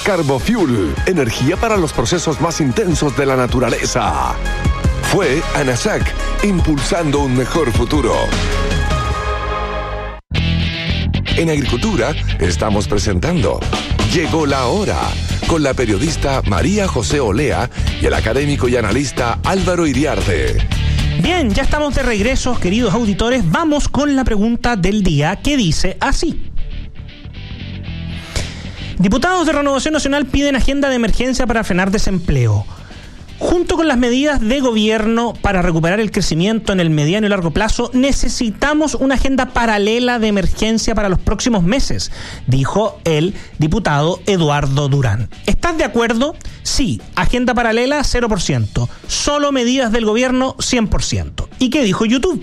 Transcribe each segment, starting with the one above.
Carbofuel, energía para los procesos más intensos de la naturaleza. Fue ANASAC, impulsando un mejor futuro. En Agricultura estamos presentando Llegó la Hora, con la periodista María José Olea y el académico y analista Álvaro Iriarte. Bien, ya estamos de regreso, queridos auditores. Vamos con la pregunta del día, que dice así. Diputados de Renovación Nacional piden agenda de emergencia para frenar desempleo. Junto con las medidas de gobierno para recuperar el crecimiento en el mediano y largo plazo, necesitamos una agenda paralela de emergencia para los próximos meses, dijo el diputado Eduardo Durán. ¿Estás de acuerdo? Sí. Agenda paralela, 0%. Solo medidas del gobierno, 100%. ¿Y qué dijo YouTube?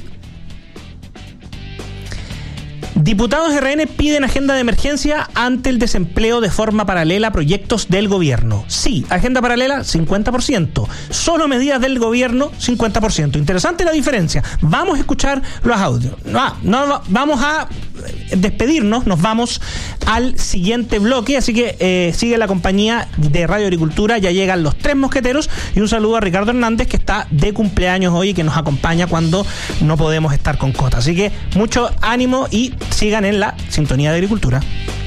Diputados RN piden agenda de emergencia ante el desempleo de forma paralela a proyectos del gobierno. Sí, agenda paralela, 50%. Solo medidas del gobierno, 50%. Interesante la diferencia. Vamos a escuchar los audios. Vamos a despedirnos, nos vamos al siguiente bloque, así que sigue la compañía de Radio Agricultura, ya llegan los 3 mosqueteros, y un saludo a Ricardo Hernández, que está de cumpleaños hoy y que nos acompaña cuando no podemos estar con Cota. Así que mucho ánimo y sigan en la sintonía de Agricultura.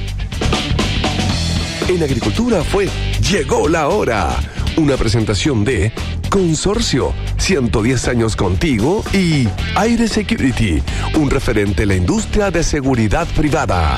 En Agricultura fue Llegó la Hora, una presentación de Consorcio, 110 años contigo, y Aire Security, un referente en la industria de seguridad privada.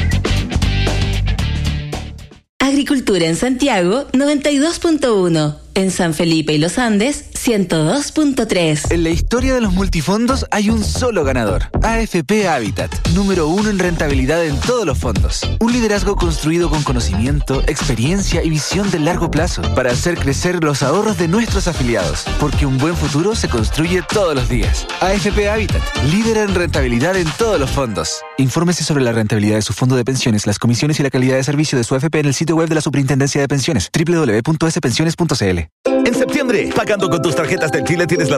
Agricultura en Santiago, 92.1. En San Felipe y Los Andes, 102.3. En la historia de los multifondos hay un solo ganador. AFP Habitat, número 1 en rentabilidad en todos los fondos. Un liderazgo construido con conocimiento, experiencia y visión de largo plazo para hacer crecer los ahorros de nuestros afiliados. Porque un buen futuro se construye todos los días. AFP Habitat, líder en rentabilidad en todos los fondos. Infórmese sobre la rentabilidad de su fondo de pensiones, las comisiones y la calidad de servicio de su AFP en el sitio web de la Superintendencia de Pensiones, www.spensiones.cl. En septiembre, pagando con tus tarjetas del Chile tienes las